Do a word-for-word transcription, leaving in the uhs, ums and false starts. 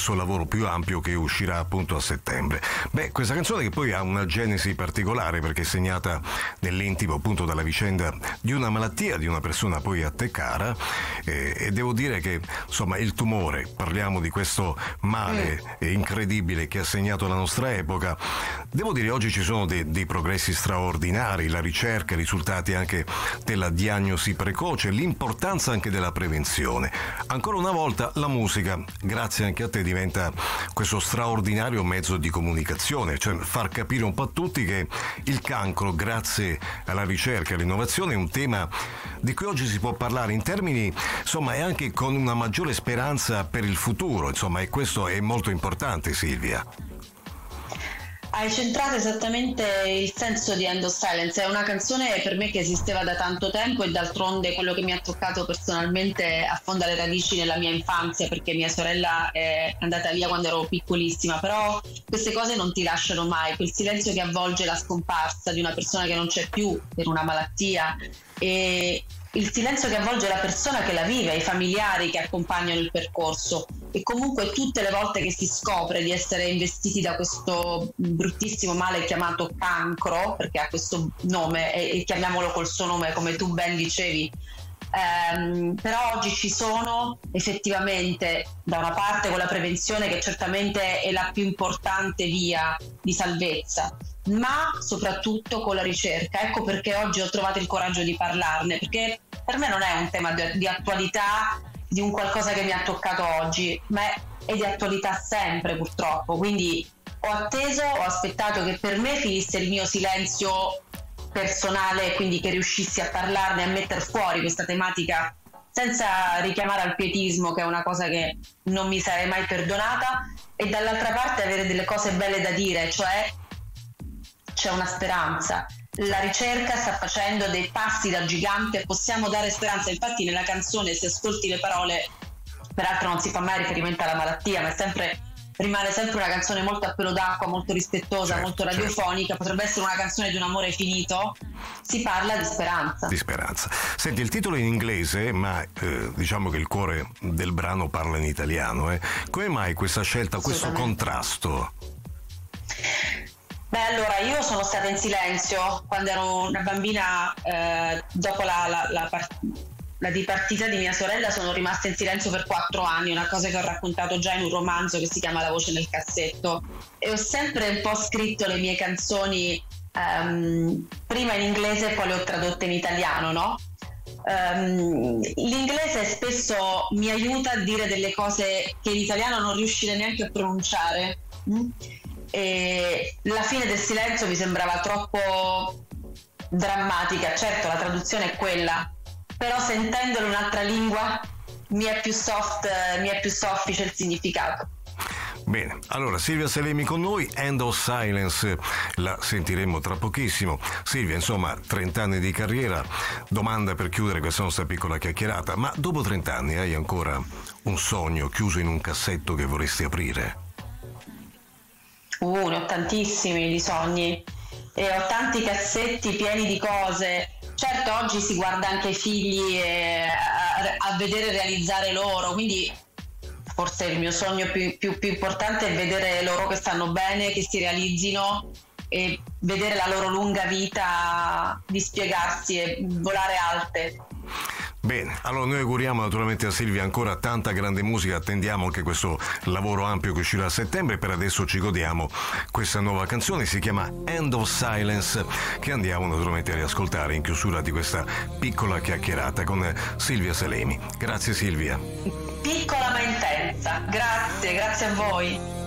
questo lavoro più ampio che uscirà appunto a settembre. Beh, questa canzone che poi ha una genesi particolare perché è segnata nell'intimo appunto dalla vicenda di una malattia di una persona poi a te cara, eh, e devo dire che insomma il tumore, parliamo di questo male mm. incredibile che ha segnato la nostra epoca. Devo dire oggi ci sono dei, dei progressi straordinari, la ricerca, i risultati anche della diagnosi precoce, l'importanza anche della prevenzione. Ancora una volta la musica, grazie anche a te, diventa questo straordinario mezzo di comunicazione, cioè far capire un po' a tutti che il cancro, grazie alla ricerca e all'innovazione, è un tema di cui oggi si può parlare in termini, insomma, e anche con una maggiore speranza per il futuro, insomma, e questo è molto importante, Silvia. Hai centrato esattamente il senso di End of Silence. È una canzone per me che esisteva da tanto tempo e d'altronde quello che mi ha toccato personalmente affonda le radici nella mia infanzia, perché mia sorella è andata via quando ero piccolissima, però queste cose non ti lasciano mai, quel silenzio che avvolge la scomparsa di una persona che non c'è più per una malattia, e il silenzio che avvolge la persona che la vive, i familiari che accompagnano il percorso, e comunque tutte le volte che si scopre di essere investiti da questo bruttissimo male chiamato cancro, perché ha questo nome e, e chiamiamolo col suo nome come tu ben dicevi, ehm, però oggi ci sono effettivamente da una parte con la prevenzione, che certamente è la più importante via di salvezza, ma soprattutto con la ricerca. Ecco perché oggi ho trovato il coraggio di parlarne, perché per me non è un tema di, di attualità, di un qualcosa che mi ha toccato oggi, ma è di attualità sempre, purtroppo. Quindi ho atteso, ho aspettato che per me finisse il mio silenzio personale, quindi che riuscissi a parlarne, a mettere fuori questa tematica senza richiamare al pietismo, che è una cosa che non mi sarei mai perdonata, e dall'altra parte avere delle cose belle da dire, cioè c'è una speranza. La ricerca sta facendo dei passi da gigante, possiamo dare speranza. Infatti nella canzone, se ascolti le parole, peraltro non si fa mai riferimento alla malattia, ma è sempre, rimane sempre una canzone molto a pelo d'acqua, molto rispettosa, certo, molto radiofonica, certo. Potrebbe essere una canzone di un amore finito. Si parla di speranza. Di speranza. Senti, il titolo è in inglese, ma eh, diciamo che il cuore del brano parla in italiano. Eh. Come mai questa scelta, questo contrasto? Beh, allora, io sono stata in silenzio quando ero una bambina, eh, dopo la, la, la, part- la dipartita di mia sorella sono rimasta in silenzio per quattro anni, una cosa che ho raccontato già in un romanzo che si chiama La voce nel cassetto, e ho sempre un po' scritto le mie canzoni um, prima in inglese e poi le ho tradotte in italiano, no? Um, l'inglese spesso mi aiuta a dire delle cose che in italiano non riuscirei neanche a pronunciare. Mm? E la fine del silenzio mi sembrava troppo drammatica. Certo, la traduzione è quella, però sentendolo in un'altra lingua mi è più soft, mi è più soffice il significato. Bene, allora Silvia Salemi con noi, End of Silence, la sentiremo tra pochissimo. Silvia, insomma, trenta anni di carriera, domanda per chiudere questa nostra piccola chiacchierata, ma dopo trenta anni hai ancora un sogno chiuso in un cassetto che vorresti aprire? Uh, ne ho tantissimi di sogni e ho tanti cassetti pieni di cose. Certo, oggi si guarda anche ai figli e a, a vedere realizzare loro, quindi forse il mio sogno più, più, più importante è vedere loro che stanno bene, che si realizzino e vedere la loro lunga vita dispiegarsi e volare alte. Bene, allora noi auguriamo naturalmente a Silvia ancora tanta grande musica, attendiamo anche questo lavoro ampio che uscirà a settembre. Per adesso ci godiamo questa nuova canzone, si chiama End of Silence, che andiamo naturalmente a riascoltare in chiusura di questa piccola chiacchierata con Silvia Salemi. Grazie Silvia. Piccola ma intensa, grazie, grazie a voi.